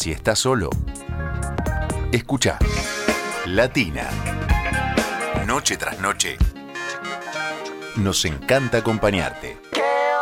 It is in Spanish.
Si estás solo, escucha Latina. Noche tras noche, nos encanta acompañarte.